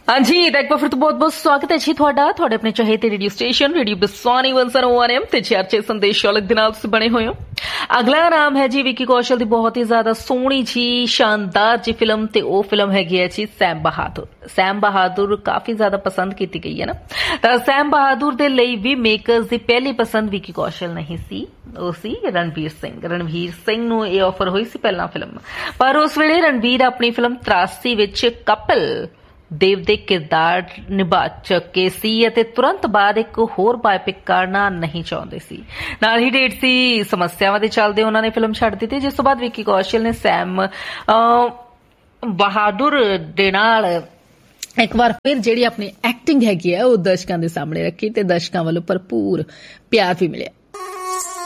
हाँ जी, एक बार फिर तो बहुत बहुत स्वागत है जी ਤੁਹਾਡੇ ਆਪਣੇ ਚਹੇਤੇ ਰੇਡੀਓ ਸਟੇਸ਼ਨ ਰੇਡੀਓ ਬਸਵਾਨੀ 101 FM ਤੇ ਚਰਚੇ ਸੰਦੇਸ਼ ਵਾਲੇ ਦੇ ਨਾਲ ਤੁਸੀਂ ਬਣੇ ਹੋਏ ਹੋ। ਅਗਲਾ ਨਾਮ ਹੈ ਜੀ ਵਿੱਕੀ ਕੌਸ਼ਲ ਦੀ ਬਹੁਤ ਹੀ ਜ਼ਿਆਦਾ ਸੋਹਣੀ ਜੀ ਸ਼ਾਨਦਾਰ ਜੀ ਫਿਲਮ ਤੇ ਉਹ ਫਿਲਮ ਹੈਗੀ ਹੈ ਜੀ ਸੈਮ ਬਹਾਦੁਰ। ਸੈਮ ਬਹਾਦੁਰ ਕਾਫੀ ਜ਼ਿਆਦਾ ਪਸੰਦ ਕੀਤੀ ਗਈ ਹੈ ਨਾ, ਤਾਂ ਸੈਮ ਬਹਾਦੁਰ ਦੇ ਲਈ ਵੀ ਮੇਕਰਸ ਦੀ ਪਹਿਲੀ ਪਸੰਦ ਵਿੱਕੀ ਕੌਸ਼ਲ ਨਹੀਂ ਸੀ, ਉਹ ਸੀ ਰਣਵੀਰ ਸਿੰਘ। ਰਣਵੀਰ ਸਿੰਘ ਨੂੰ ਇਹ ਆਫਰ ਹੋਈ ਸੀ ਪਹਿਲਾਂ ਫਿਲਮ, ਪਰ ਉਸ ਵੇਲੇ ਰਣਵੀਰ ਆਪਣੀ ਫਿਲਮ 83 ਵਿੱਚ ਕਪਲ ਦੇਵ ਦੇ ਕਿਰਦਾਰ ਨਿਭਾ ਚੁੱਕੇ ਸੀ ਅਤੇ ਤੁਰੰਤ ਬਾਅਦ ਇੱਕ ਹੋਰ ਬਾਇਓਪਿਕ ਕਰਨਾ ਨਹੀਂ ਚਾਹੁੰਦੇ ਸੀ। ਨਾਲ ਹੀ ਡੇਟ ਸੀ ਸਮੱਸਿਆਵਾਂ ਦੇ ਚੱਲਦੇ ਉਹਨਾਂ ਨੇ ਫਿਲਮ ਛੱਡ ਦਿੱਤੀ, ਜਿਸ ਤੋਂ ਬਾਅਦ ਵਿੱਕੀ ਕੌਸ਼ਲ ਨੇ ਸੈਮ ਬਹਾਦੁਰ ਦੇ ਨਾਲ ਇੱਕ ਵਾਰ ਫਿਰ ਜਿਹੜੀ ਆਪਣੀ ਐਕਟਿੰਗ ਹੈਗੀ ਹੈ ਉਹ ਦਰਸ਼ਕਾਂ ਦੇ ਸਾਹਮਣੇ ਰੱਖੀ ਤੇ ਦਰਸ਼ਕਾਂ ਵੱਲੋਂ ਭਰਪੂਰ ਪਿਆਰ ਵੀ ਮਿਲਿਆ।